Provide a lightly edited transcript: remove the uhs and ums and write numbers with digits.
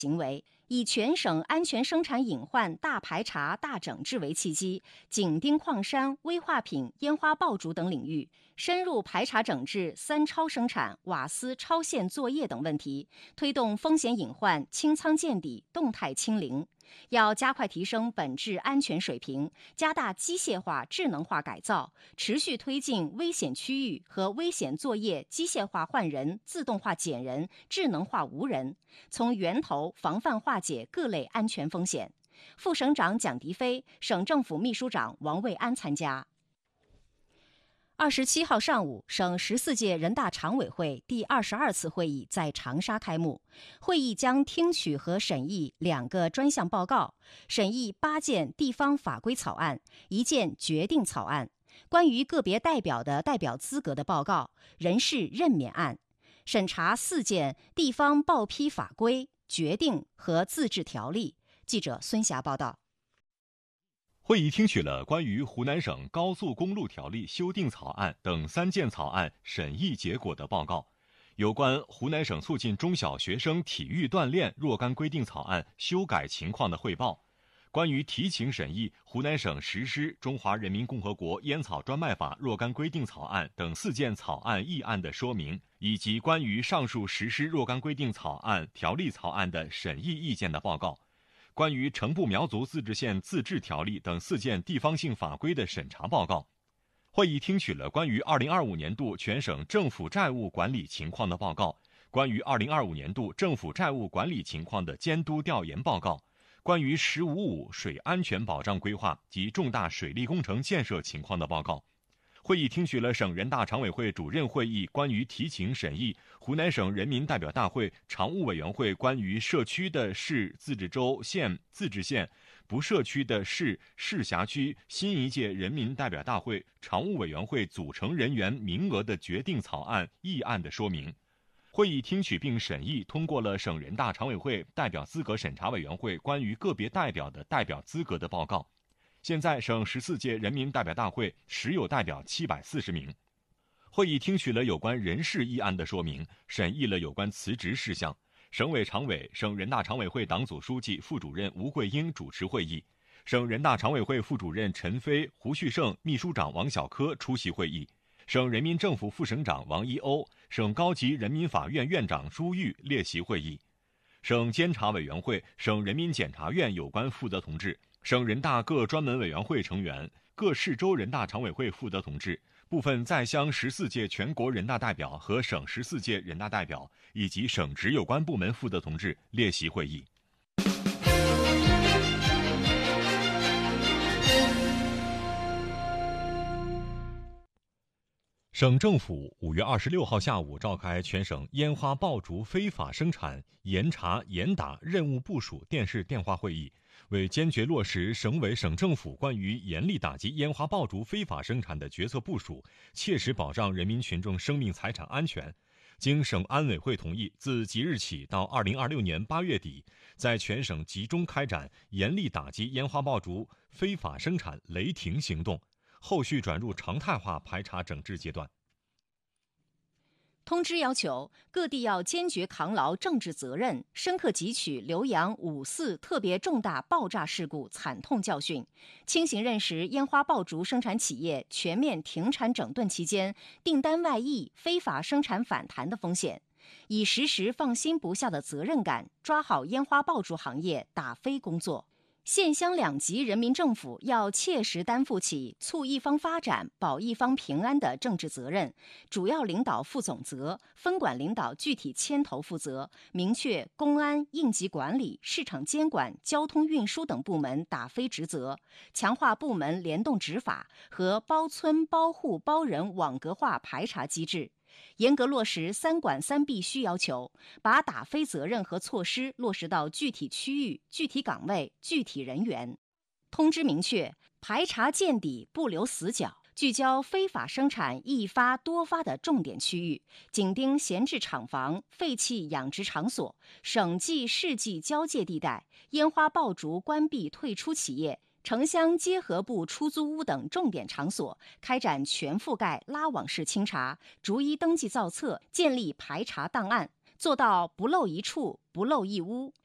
行为，以全省安全生产隐患大排查、大整治为契机，紧盯矿山、危化品、烟花爆竹等领域，深入排查整治三超生产、瓦斯超限作业等问题，推动风险隐患清仓见底、动态清零。要加快提升本质安全水平，加大机械化、智能化改造，持续推进危险区域和危险作业机械化换人、自动化减人、智能化无人，从源头防范化解各类安全风险。副省长蒋迪飞、省政府秘书长王卫安参加。27号上午，省14届人大常委会第22次会议在长沙开幕。会议将听取和审议2个专项报告，审议8件地方法规草案、1件决定草案，关于个别代表的代表资格的报告、人事任免案，审查4件地方报批法规、决定和自治条例。记者孙霞报道。 会议听取了关于湖南省高速公路条例修订草案等3件草案审议结果的报告，有关湖南省促进中小学生体育锻炼若干规定草案修改情况的汇报，关于提请审议湖南省实施《中华人民共和国烟草专卖法》若干规定草案等4件草案议案的说明，以及关于上述实施若干规定草案、条例草案的审议意见的报告，关于成都苗族自治县自治条例等4件地方性法规的审查报告。会议听取了关于2025年度全省政府债务管理情况的报告，关于2025年度政府债务管理情况的监督调研报告，关于“15+5”水安全保障规划及重大水利工程建设情况的报告。会议听取了省人大常委会主任会议关于提请审议湖南省人民代表大会常务委员会关于社区的市、自治州、县、自治县、不社区的市、市辖区新一届人民代表大会常务委员会组成人员名额的决定草案议案的说明。会议听取并审议通过了省人大常委会代表资格审查委员会关于个别代表的代表资格的报告。现在省14届人民代表大会实有代表740名。会议听取了有关人事议案的说明，审议了有关辞职事项。省委常委、省人大常委会党组书记、副主任吴桂英主持会议，省人大常委会副主任陈飞、胡旭胜、秘书长王小科出席会议，省人民政府副省长王一欧、省高级人民法院院长朱玉列席会议。省监察委员会、省人民检察院有关负责同志，省人大各专门委员会成员、各市州人大常委会负责同志，部分在乡14届全国人大代表和省14届人大代表以及省直有关部门负责同志列席会议。省政府5月26号下午召开全省烟花爆竹非法生产严查严打任务部署电视电话会议，为坚决落实省委省政府关于严厉打击烟花爆竹非法生产的决策部署，切实保障人民群众生命财产安全，经省安委会同意，自即日起到2026年8月底，在全省集中开展严厉打击烟花爆竹非法生产雷霆行动，后续转入常态化排查整治阶段。 通知要求，各地要坚决扛牢政治责任，深刻汲取浏阳5·4特别重大爆炸事故惨痛教训，清醒认识烟花爆竹生产企业全面停产整顿期间订单外溢、非法生产反弹的风险，以时时放心不下的责任感，抓好烟花爆竹行业打非工作。县乡两级人民政府要切实担负起促一方发展、保一方平安的政治责任，主要领导负总责，分管领导具体牵头负责，明确公安、应急管理、市场监管、交通运输等部门打非职责，强化部门联动执法和包村包户包人网格化排查机制，严格落实3管3必须要求，把打非责任和措施落实到具体区域、具体岗位、具体人员。通知明确，排查见底，不留死角，聚焦非法生产易发多发的重点区域，紧盯闲置厂房、废弃养殖场所、省际市际交界地带、烟花爆竹关闭退出企业、城乡结合部出租屋等重点场所，开展全覆盖拉网式清查，逐一登记造册，建立排查档案，做到不漏一处、不漏一屋，